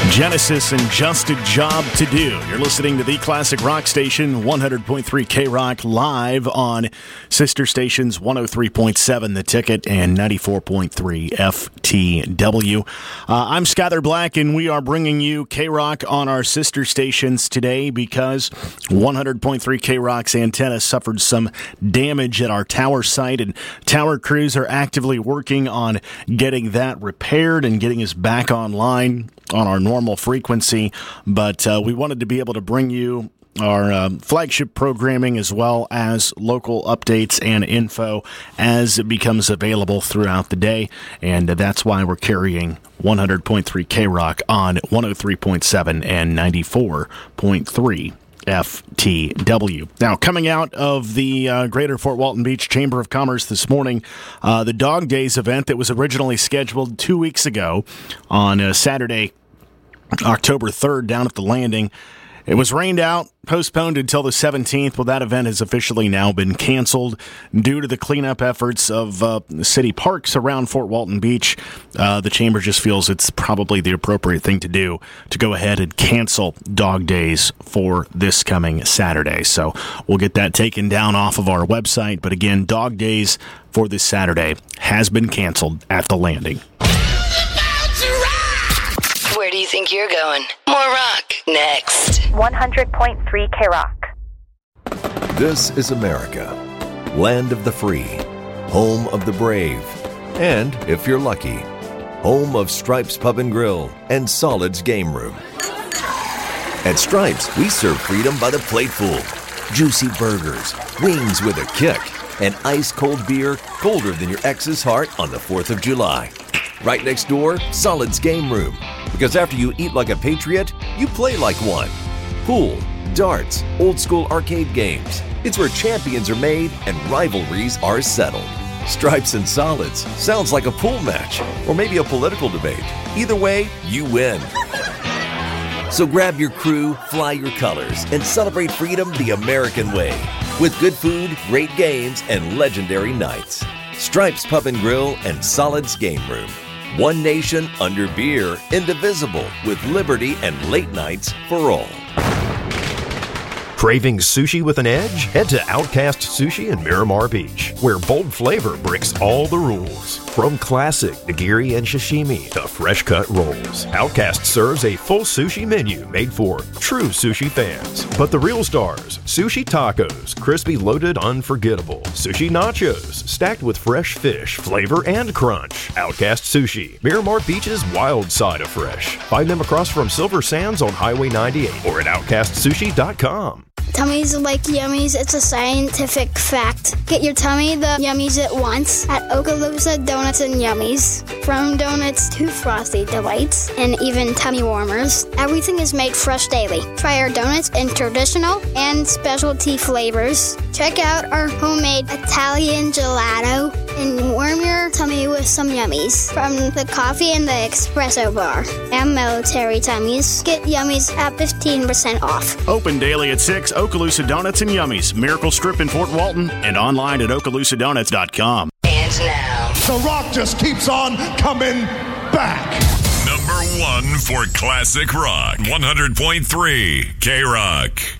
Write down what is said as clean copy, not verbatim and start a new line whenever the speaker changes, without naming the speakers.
Genesis and Just a Job to Do. You're listening to the Classic Rock Station, 100.3 K-Rock, live on sister stations 103.7 The Ticket and 94.3 FTW. I'm Skyler Black, and we are bringing you K-Rock on our sister stations today because 100.3 K-Rock's antenna suffered some damage at our tower site, and tower crews are actively working on getting that repaired and getting us back online on our normal frequency, but we wanted to be able to bring you our flagship programming as well as local updates and info as it becomes available throughout the day, and that's why we're carrying 100.3 K-Rock on 103.7 and 94.3 FTW. Now, coming out of the Greater Fort Walton Beach Chamber of Commerce this morning, the Dog Days event that was originally scheduled 2 weeks ago on Saturday, October 3rd, down at the Landing. It was rained out, postponed until the 17th. Well, that event has officially now been canceled due to the cleanup efforts of city parks around Fort Walton Beach. The Chamber just feels it's probably the appropriate thing to do to go ahead and cancel Dog Days for this coming Saturday. So we'll get that taken down off of our website. But again, Dog Days for this Saturday has been canceled at the Landing.
Where do you think you're going? More rock next.
100.3 K-Rock.
This is America, land of the free, home of the brave, and, if you're lucky, home of Stripes Pub and Grill and Solid's Game Room. At Stripes, we serve freedom by the plateful. Juicy burgers, wings with a kick, and ice-cold beer colder than your ex's heart on the 4th of July. Right next door, Solid's Game Room. Because after you eat like a patriot, you play like one. Pool, darts, old-school arcade games. It's where champions are made and rivalries are settled. Stripes and Solids sounds like a pool match or maybe a political debate. Either way, you win. So grab your crew, fly your colors, and celebrate freedom the American way. With good food, great games, and legendary nights. Stripes Pub and Grill and Solid's Game Room. One nation under beer, indivisible, with liberty and late nights for all.
Craving sushi with an edge? Head to Outcast Sushi in Miramar Beach, where bold flavor breaks all the rules. From classic nigiri and sashimi to fresh-cut rolls, Outcast serves a full sushi menu made for true sushi fans. But the real stars, sushi tacos, crispy loaded unforgettable, sushi nachos, stacked with fresh fish, flavor and crunch. Outcast Sushi, Miramar Beach's wild side of fresh. Find them across from Silver Sands on Highway 98 or at outcastsushi.com.
Tummies are like yummies. It's a scientific fact. Get your tummy the yummies at once at Okaloosa Donuts and Yummies. From donuts to frosty delights and even tummy warmers, everything is made fresh daily. Try our donuts in traditional and specialty flavors. Check out our homemade Italian gelato and warm your tummy with some yummies. From the coffee and the espresso bar and military tummies, get yummies at 15% off.
Open daily at 6, Okaloosa Donuts and Yummies, Miracle Strip in Fort Walton, and online at okaloosadonuts.com.
And now,
The Rock just keeps on coming back.
Number one for classic rock, 100.3 K-Rock.